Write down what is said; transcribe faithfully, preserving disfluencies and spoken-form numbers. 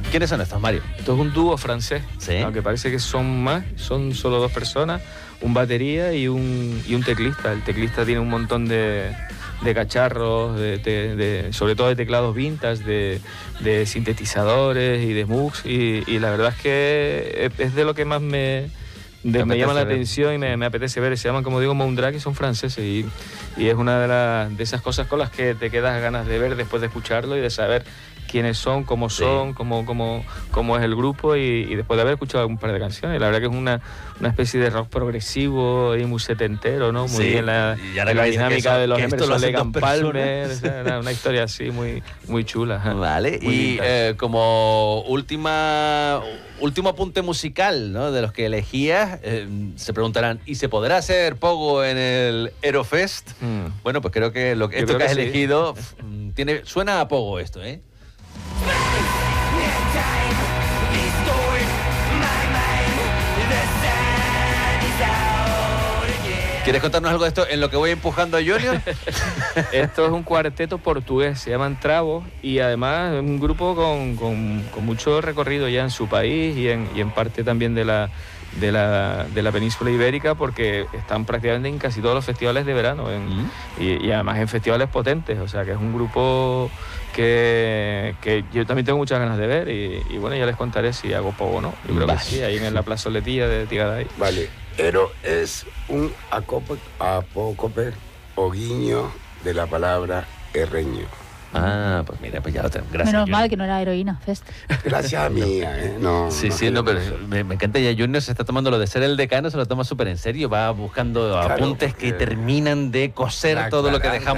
¿Quiénes son estos, Mario? Esto es un dúo francés, ¿Sí? aunque parece que son más, son solo dos personas, un batería y un, y un teclista. El teclista tiene un montón de, de cacharros, de, de, de, sobre todo de teclados vintage, de, de sintetizadores y de Moogs, y, y la verdad es que es de lo que más me... De, me llama la ver. atención y me, me apetece ver. Se llaman, como digo, Moundrag y son franceses y, y es una de, la, de esas cosas con las que te quedas ganas de ver después de escucharlo y de saber quiénes son, cómo son, sí. cómo, cómo, cómo es el grupo y, y después de haber escuchado un par de canciones. La verdad que es una, una especie de rock progresivo y muy setentero, ¿no? Muy sí. bien la, la dinámica eso, de los Emerson, Lake and Palmer, o sea, una, una historia así muy, muy chula. Vale, muy y eh, como última... Último apunte musical, ¿no? De los que elegías, eh, se preguntarán, ¿y se podrá hacer pogo en el Aerofest? Mm. Bueno, pues creo que, lo que esto que, que has sí. elegido tiene, suena a pogo esto, ¿eh? ¿Quieres contarnos algo de esto en lo que voy empujando a Junior? Esto es un cuarteto portugués, se llaman Travos, y además es un grupo con, con, con mucho recorrido ya en su país y en, y en parte también de la, de, la, de la península ibérica, porque están prácticamente en casi todos los festivales de verano en, ¿Mm? y, y además en festivales potentes, o sea que es un grupo que, que yo también tengo muchas ganas de ver y, y bueno, ya les contaré si hago pogo o no. Yo creo vale. que sí, ahí en la plazoletilla de Tigaday. Vale. Ero es un apócope o guiño de la palabra erreño. Ah, pues mira, pues ya lo tenemos. Gracias. Menos Junior. mal que no era heroína, Fest. Gracias a mía, ¿eh? No, sí, no sí, no, pero me, me encanta ya. Junior se está tomando lo de ser el decano, se lo toma súper en serio, va buscando claro, apuntes que terminan de coser todo lo que dejamos.